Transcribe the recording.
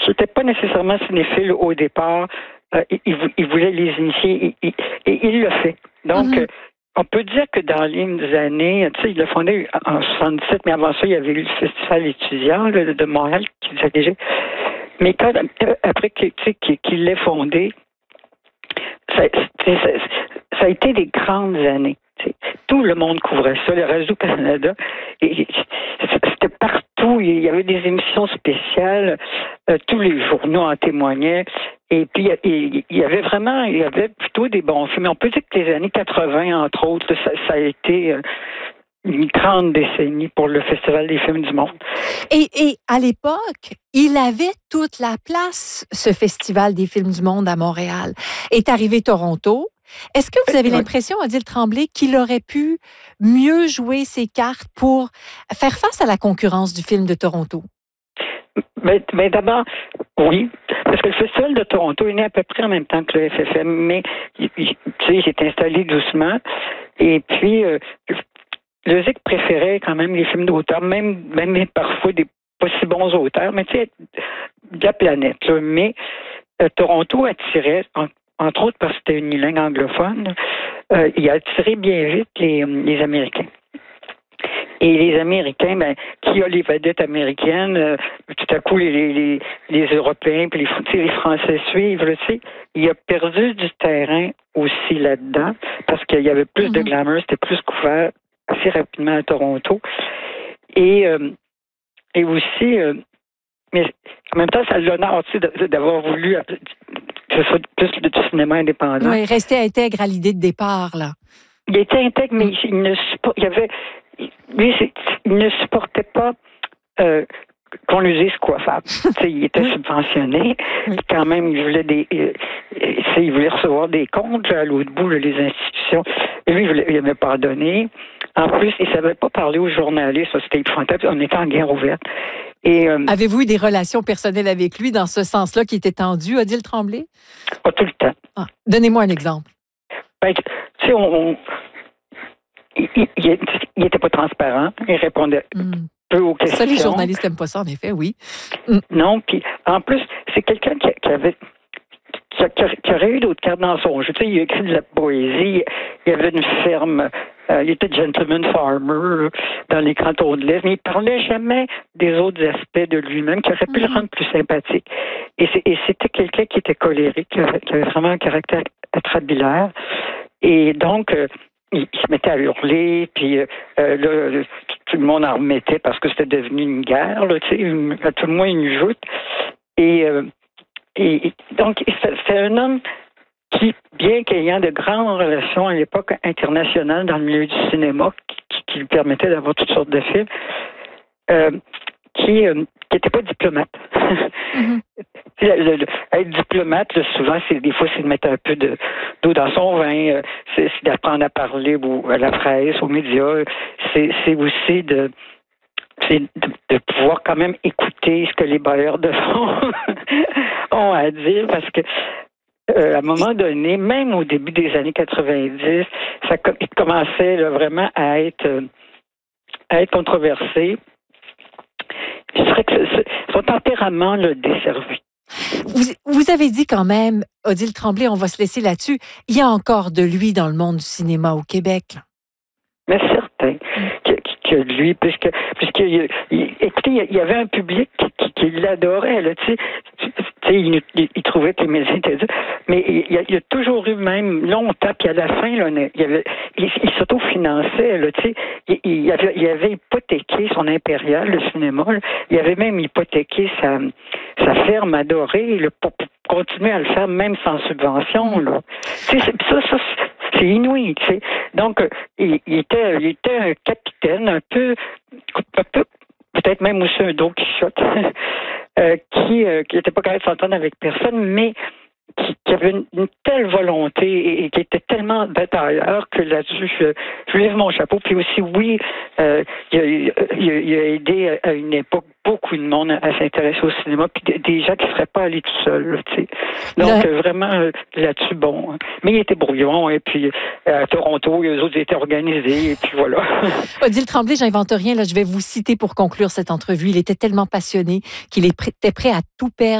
n'étaient pas nécessairement cinéphiles au départ. Il voulait les initier et il l'a fait. Donc, on peut dire que dans les années, tu sais, il l'a fondé en 77, mais avant ça, il y avait eu le Festival étudiant là, de Montréal qui dirigeait. Mais après qu'il l'ait fondé, ça a été des grandes années. T'sais. Tout le monde couvrait ça, le Radio-Canada. C'était partout. Il y avait des émissions spéciales. Tous les journaux en témoignaient. Et puis, il y avait plutôt des bons films. On peut dire que les années 80, entre autres, ça a été une grande décennie pour le Festival des films du monde. Et à l'époque, il avait toute la place, ce Festival des films du monde à Montréal. Est arrivé Toronto. Est-ce que vous avez l'impression, Odile Tremblay, qu'il aurait pu mieux jouer ses cartes pour faire face à la concurrence du film de Toronto? Mais d'abord, oui, parce que le Festival de Toronto est né à peu près en même temps que le FFM, mais il s'est installé doucement. Et puis, le ZIC préférait quand même les films d'auteur, même parfois des pas si bons auteurs, mais tu sais, de la planète. Là. Mais Toronto attirait, entre autres parce que c'était une langue anglophone, il a attiré bien vite les Américains. Et les Américains, qui a les vedettes américaines, tout à coup, les Européens puis les Français suivent. Là, tu sais, il a perdu du terrain aussi là-dedans parce qu'il y avait plus de glamour, c'était plus couvert assez rapidement à Toronto. Et aussi, mais en même temps, ça a l'honneur d'avoir voulu que ce soit plus du cinéma indépendant. Oui, rester intègre à l'idée de départ, là. Il était intègre, mais il ne supportait pas qu'on lui dise quoi faire. Il était subventionné. Quand même, il voulait recevoir des comptes là, à l'autre bout, là, les institutions. Et lui, il n'aimait pas donner. En plus, il ne savait pas parler aux journalistes. C'était épouvantable. On était en guerre ouverte. Et, avez-vous eu des relations personnelles avec lui dans ce sens-là qui était tendu, Odile Tremblay? Pas tout le temps. Ah, donnez-moi un exemple. Tu sais, il était pas transparent. Il répondait peu aux questions. Ça, les journalistes n'aiment pas ça, en effet, oui. Non, puis en plus, c'est quelqu'un qui aurait eu d'autres cartes dans son jeu. Tu sais, il a écrit de la poésie. Il avait une ferme. Il était gentleman farmer dans les cantons de l'Est, mais il parlait jamais des autres aspects de lui-même qui auraient pu le rendre plus sympathique. Et c'était quelqu'un qui était colérique, qui avait vraiment un caractère atrabilaire. Et donc, il se mettait à hurler, puis là, tout le monde en remettait parce que c'était devenu une guerre, là, tu sais, à tout le moins une joute. Et donc, c'est un homme qui, bien qu'ayant de grandes relations à l'époque internationales dans le milieu du cinéma, qui lui permettait d'avoir toutes sortes de films, qui n'était pas diplomate. Être diplomate, là, souvent, des fois, c'est de mettre un peu d'eau dans son vin, c'est d'apprendre à parler à la presse, aux médias, c'est aussi de pouvoir quand même écouter ce que les bailleurs de fonds ont à dire, parce que à un moment donné, même au début des années 90, il commençait là, vraiment à être controversé. Je dirais que son tempérament l'a desservi. Vous avez dit quand même, Odile Tremblay, on va se laisser là-dessus, il y a encore de lui dans le monde du cinéma au Québec. Mais certain que lui, puisque écoutez, il y avait un public qui l'adorait, là, tu sais, il trouvait que les médias étaient durs, mais il y a toujours eu même longtemps, puis à la fin, là, il s'autofinançait, là, tu sais, il avait hypothéqué son impérial, le cinéma, là, il avait même hypothéqué sa ferme adorée, là, pour continuer à le faire même sans subvention, là. Tu sais, ça c'est inouï, tu sais. Donc, il était un capitaine, un peu, peut-être même aussi un Don Quichotte, qui n'était pas capable de s'entendre avec personne, mais qui avait une telle volonté et qui était tellement batailleur que là-dessus, je lève mon chapeau. Puis aussi, oui, il a aidé à une époque beaucoup de monde à s'intéresser au cinéma, puis des gens qui ne seraient pas allés tout seuls. Tu sais. Donc, vraiment, là-dessus, bon. Mais il était brouillon, et puis à Toronto, eux autres étaient organisés, et puis voilà. Odile Tremblay, j'invente rien, là, je vais vous citer pour conclure cette entrevue. Il était tellement passionné qu'il était prêt à tout perdre